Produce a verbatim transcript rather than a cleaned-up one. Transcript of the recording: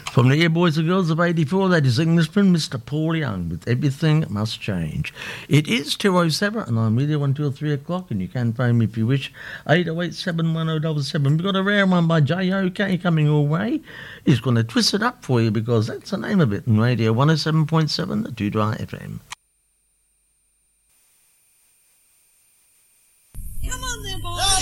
From the Air Boys and Girls of eighty-four, that is Englishman Mister Paul Young with Everything Must Change. It is two oh seven and I'm with you until three o'clock, and you can phone me if you wish, eight oh eight, seven one oh seven seven. We've got a rare one by J O K coming your way. He's going to twist it up for you because that's the name of it in Radio one oh seven point seven, the Dudra F M. Come on then, boys.